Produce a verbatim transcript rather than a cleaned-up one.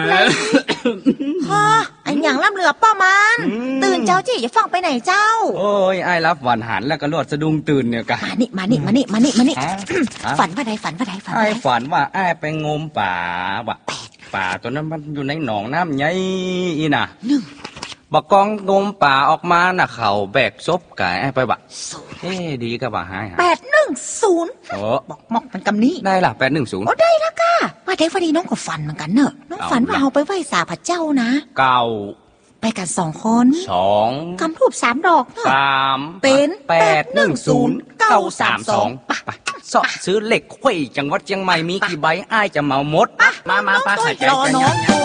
เลยฮะไอ้หยังล่ำเหลือป้ามันตื่นเจ้าจีอย่าฟังไปไหนเจ้าโอ้ยไอ้รับหวานหันแล้วก็รอดสะดุ้งตื่นเนี่ยกะมานี่มานี่มานี่มานี่มานี่ฝันว่าใดฝันว่าใดฝันว่าไอ้ใดฝันว่าไอ้ไปงมป่าว่ะป่าตัวนั้นมันอยู่ในหนองน้ำใหญ่อีน่ะหนึ่งบักกองงมป่าออกมาน่ะเขาแบกซบกายไอ้ไปบ่เอ๊ดีก็บ่หายหาแปดหนึ่งศูนย์โอ้บอกมอกมันกำนี้ได้ล่ะแปดหนึ่งศูนย์โอ้ได้ละก้าว่าได้วันนี้น้องก็ฝันเหมือนกันเนอะน้องฝันว่าเอาไปไหว้สาพระเจ้านะเก้าไปกันสองคนสองกำทูบสามดอกเนอะสามเป็นแปดหนึ่งศูนย์เก้าสามสองไปเสาะซื้อเหล็กไข่จังหวัดเชียงใหม่มีกี่ใบอ้ายจะเมาหมดมามาป้าใส่ใจรอน้อง